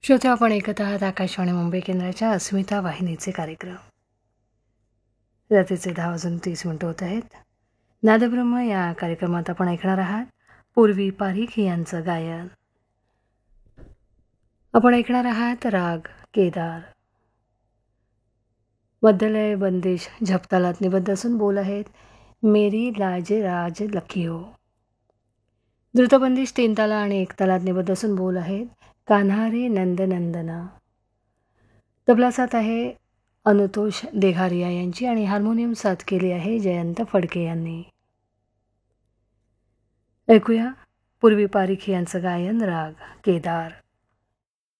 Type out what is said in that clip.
श्रोते, आपण ऐकत आहात आकाशवाणी मुंबई केंद्राच्या अस्मिता वाहिनीचे कार्यक्रम. रात्रीचे 10:30 होत आहेत. नादब्रह्म या कार्यक्रमात आपण ऐकणार आहात पूर्वी पारिख यांचं गायन. आपण ऐकणार आहात राग केदार. मध्यलय बंदिश झपतालात निबद्ध असून बोल आहेत मेरी लाज राज लखियो. द्रुतबंदिश 3 ताला आणि 1 तालात निबद्ध असून बोल आहेत कान्हा रे नंद नंदना. तबला साथ आहे अनुतोष देघारिया यांची आणि हार्मोनियम साथ केली आहे जयंत फडके यांनी. ऐकूया पूर्वी पारिख यांचं गायन राग केदार.